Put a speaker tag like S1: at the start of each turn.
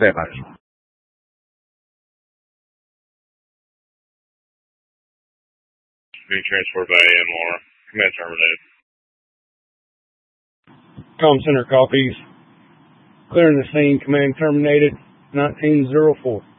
S1: Peppers.
S2: Being transported by AMR. Command terminated.
S1: Comm Center copies. Clearing the scene. Command terminated. 1904.